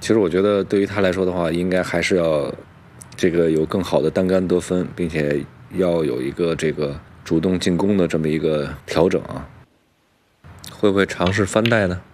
其实我觉得对于他来说的话，应该还是要这个有更好的单杆得分，并且要有一个这个主动进攻的这么一个调整啊。会不会尝试翻带呢？